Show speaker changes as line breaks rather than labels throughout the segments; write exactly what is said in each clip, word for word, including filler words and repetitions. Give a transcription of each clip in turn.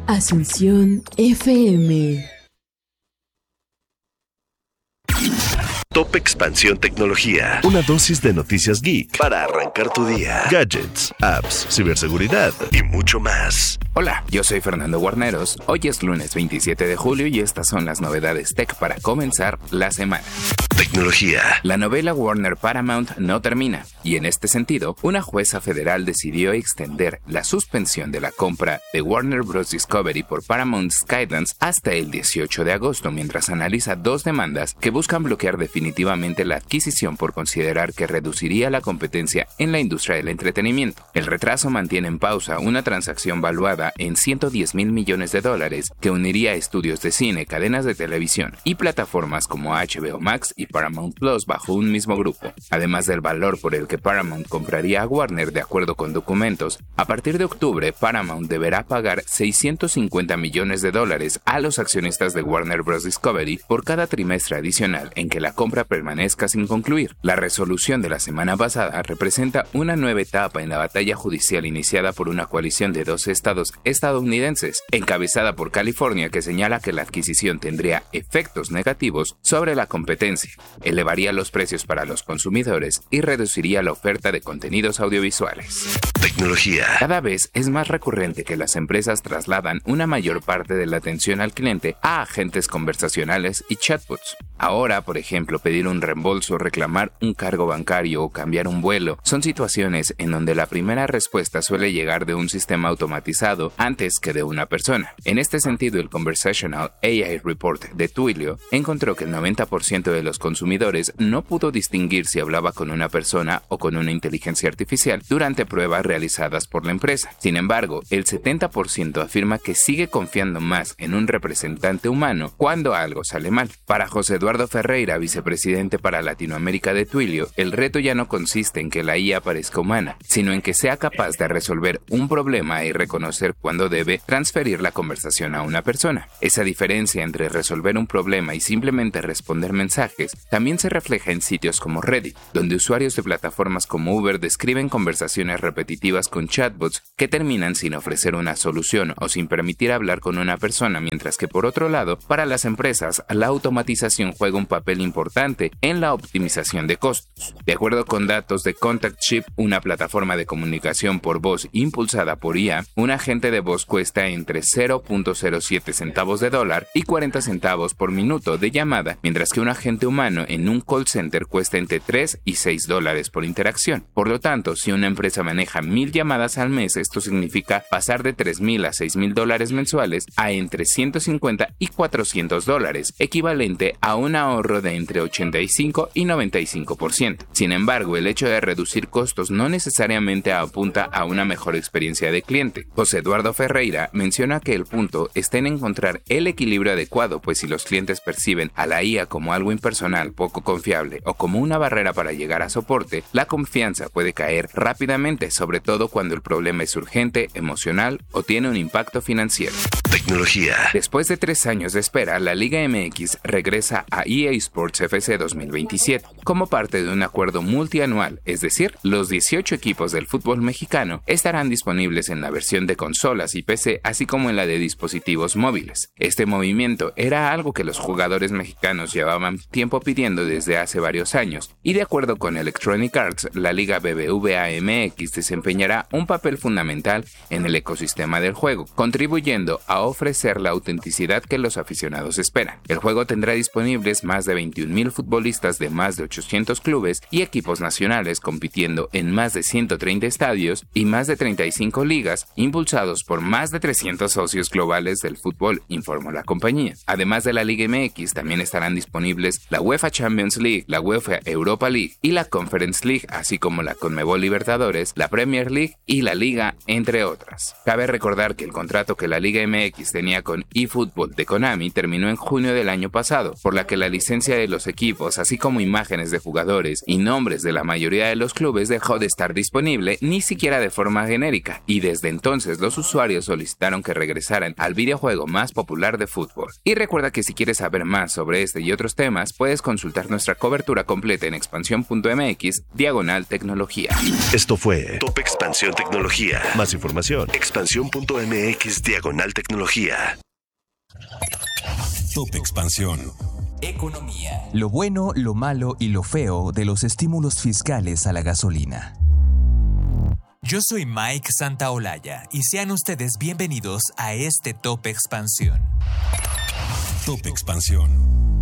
Asunción F M.
Top Expansión Tecnología. Una dosis de noticias geek para arrancar tu día. Gadgets, apps, ciberseguridad y mucho más.
Hola, yo soy Fernando Guarneros. Hoy es lunes veintisiete de julio y estas son las novedades tech para comenzar la semana.
Tecnología.
La novela Warner Paramount no termina, y en este sentido, una jueza federal decidió extender la suspensión de la compra de Warner Bros. Discovery por Paramount Skydance hasta el dieciocho de agosto, mientras analiza dos demandas que buscan bloquear definitivamente la adquisición por considerar que reduciría la competencia en la industria del entretenimiento. El retraso mantiene en pausa una transacción valuada en ciento diez mil millones de dólares que uniría estudios de cine, cadenas de televisión y plataformas como H B O Max y Paramount Plus bajo un mismo grupo. Además del valor por el que Paramount compraría a Warner de acuerdo con documentos, a partir de octubre Paramount deberá pagar seiscientos cincuenta millones de dólares a los accionistas de Warner Bros. Discovery por cada trimestre adicional en que la compra permanezca sin concluir. La resolución de la semana pasada representa una nueva etapa en la batalla judicial iniciada por una coalición de doce estados estadounidenses, encabezada por California, que señala que la adquisición tendría efectos negativos sobre la competencia, elevaría los precios para los consumidores y reduciría la oferta de contenidos audiovisuales.
Tecnología.
Cada vez es más recurrente que las empresas trasladan una mayor parte de la atención al cliente a agentes conversacionales y chatbots. Ahora, por ejemplo, pedir un reembolso, reclamar un cargo bancario o cambiar un vuelo son situaciones en donde la primera respuesta suele llegar de un sistema automatizado antes que de una persona. En este sentido, el Conversational A I Report de Twilio encontró que el noventa por ciento de los consumidores no pudo distinguir si hablaba con una persona o con una inteligencia artificial durante pruebas realizadas por la empresa. Sin embargo, el setenta por ciento afirma que sigue confiando más en un representante humano cuando algo sale mal. Para José Eduardo Ferreira, vicepresidente para Latinoamérica de Twilio, el reto ya no consiste en que la I A parezca humana, sino en que sea capaz de resolver un problema y reconocer cuándo debe transferir la conversación a una persona. Esa diferencia entre resolver un problema y simplemente responder mensajes también se refleja en sitios como Reddit, donde usuarios de plataformas como Uber describen conversaciones repetitivas con chatbots que terminan sin ofrecer una solución o sin permitir hablar con una persona, mientras que por otro lado, para las empresas, la automatización juega un papel importante en la optimización de costos. De acuerdo con datos de ContactShip, una plataforma de comunicación por voz impulsada por I A, un agente de voz cuesta entre cero punto cero siete centavos de dólar y cuarenta centavos por minuto de llamada, mientras que un agente humano en un call center cuesta entre tres y seis dólares por interacción. Por lo tanto, si una empresa maneja mil llamadas al mes, esto significa pasar de tres mil a seis mil dólares mensuales a entre ciento cincuenta y cuatrocientos dólares, equivalente a un ahorro de entre ochenta y cinco y noventa y cinco por ciento. Sin embargo, el hecho de reducir costos no necesariamente apunta a una mejor experiencia de cliente. José Eduardo Ferreira menciona que el punto está en encontrar el equilibrio adecuado, pues si los clientes perciben a la I A como algo impersonal, poco confiable o como una barrera para llegar a soporte, la confianza puede caer rápidamente, sobre todo cuando el problema es urgente, emocional o tiene un impacto financiero.
Tecnología.
Después de tres años de espera, la Liga M X regresa a E A Sports F C dos mil veintisiete como parte de un acuerdo multianual, es decir, los dieciocho equipos del fútbol mexicano estarán disponibles en la versión de consolas y P C, así como en la de dispositivos móviles. Este movimiento era algo que los jugadores mexicanos llevaban tiempo pidiendo desde hace varios años, y de acuerdo con Electronic Arts, la Liga B B V A M X desempeñará un papel fundamental en el ecosistema del juego, contribuyendo a ofrecer la autenticidad que los aficionados esperan. El juego tendrá disponibles más de veintiún mil futbolistas de más de ochocientos clubes y equipos nacionales compitiendo en más de ciento treinta estadios y más de treinta y cinco ligas, impulsados por más de trescientos socios globales del fútbol, informó la compañía. Además de la Liga M X, también estarán disponibles la UEFA Champions League, la UEFA Europa League y la Conference League, así como la Conmebol Libertadores, la Premier League y la Liga, entre otras. Cabe recordar que el contrato que la Liga M X tenía con eFootball de Konami terminó en junio del año pasado, por la que que la licencia de los equipos, así como imágenes de jugadores y nombres de la mayoría de los clubes, dejó de estar disponible ni siquiera de forma genérica, y desde entonces los usuarios solicitaron que regresaran al videojuego más popular de fútbol. Y recuerda que si quieres saber más sobre este y otros temas, puedes consultar nuestra cobertura completa en expansión punto m x diagonal tecnología.
Esto fue Top Expansión Tecnología. Más información, expansión punto m x diagonal tecnología.
Top Expansión.
Economía. Lo bueno, lo malo y lo feo de los estímulos fiscales a la gasolina. Yo soy Mike Santaolalla y sean ustedes bienvenidos a este Top Expansión.
Top Expansión.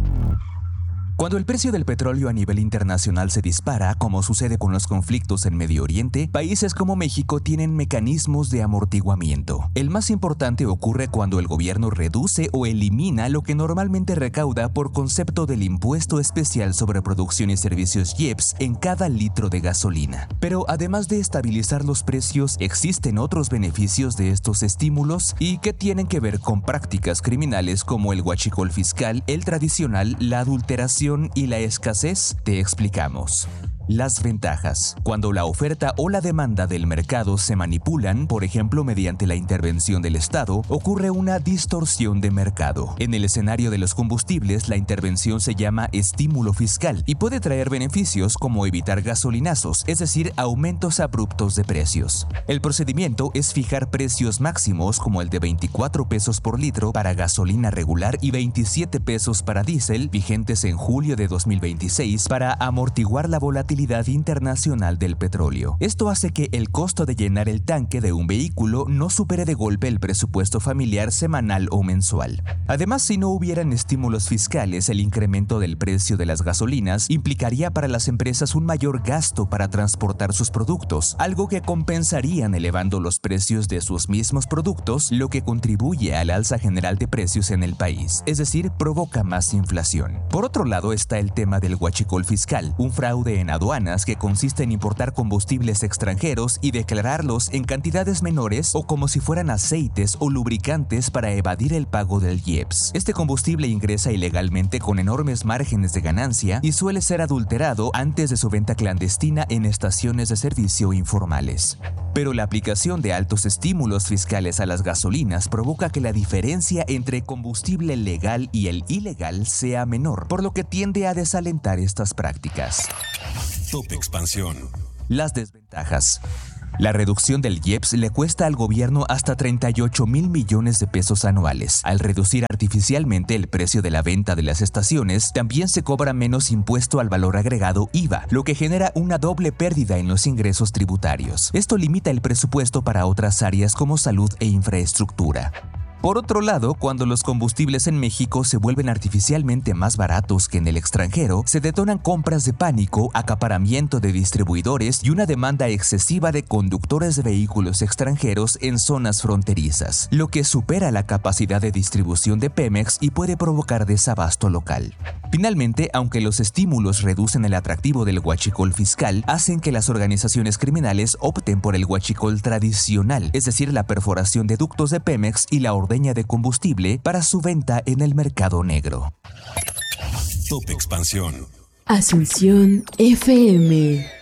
Cuando el precio del petróleo a nivel internacional se dispara, como sucede con los conflictos en Medio Oriente, países como México tienen mecanismos de amortiguamiento. El más importante ocurre cuando el gobierno reduce o elimina lo que normalmente recauda por concepto del impuesto especial sobre producción y servicios I E P S en cada litro de gasolina. Pero además de estabilizar los precios, existen otros beneficios de estos estímulos y que tienen que ver con prácticas criminales como el huachicol fiscal, el tradicional, la adulteración y la escasez. Te explicamos. Las ventajas. Cuando la oferta o la demanda del mercado se manipulan, por ejemplo mediante la intervención del Estado, ocurre una distorsión de mercado. En el escenario de los combustibles, la intervención se llama estímulo fiscal y puede traer beneficios como evitar gasolinazos, es decir, aumentos abruptos de precios. El procedimiento es fijar precios máximos como el de veinticuatro pesos por litro para gasolina regular y veintisiete pesos para diésel, vigentes en julio de dos mil veintiséis, para amortiguar la volatilidad internacional del petróleo. Esto hace que el costo de llenar el tanque de un vehículo no supere de golpe el presupuesto familiar semanal o mensual. Además, si no hubieran estímulos fiscales, el incremento del precio de las gasolinas implicaría para las empresas un mayor gasto para transportar sus productos, algo que compensarían elevando los precios de sus mismos productos, lo que contribuye al alza general de precios en el país, es decir, provoca más inflación. Por otro lado está el tema del huachicol fiscal, un fraude en aduanas que consiste en importar combustibles extranjeros y declararlos en cantidades menores o como si fueran aceites o lubricantes para evadir el pago del I E P S. Este combustible ingresa ilegalmente con enormes márgenes de ganancia y suele ser adulterado antes de su venta clandestina en estaciones de servicio informales. Pero la aplicación de altos estímulos fiscales a las gasolinas provoca que la diferencia entre combustible legal y el ilegal sea menor, por lo que tiende a desalentar estas prácticas.
Top Expansión.
Las desventajas. La reducción del I E P S le cuesta al gobierno hasta treinta y ocho mil millones de pesos anuales. Al reducir artificialmente el precio de la venta de las estaciones, también se cobra menos impuesto al valor agregado I V A, lo que genera una doble pérdida en los ingresos tributarios. Esto limita el presupuesto para otras áreas como salud e infraestructura. Por otro lado, cuando los combustibles en México se vuelven artificialmente más baratos que en el extranjero, se detonan compras de pánico, acaparamiento de distribuidores y una demanda excesiva de conductores de vehículos extranjeros en zonas fronterizas, lo que supera la capacidad de distribución de Pemex y puede provocar desabasto local. Finalmente, aunque los estímulos reducen el atractivo del huachicol fiscal, hacen que las organizaciones criminales opten por el huachicol tradicional, es decir, la perforación de ductos de Pemex y la ordeña de combustible para su venta en el mercado negro.
Top Expansión.
Asunción F M.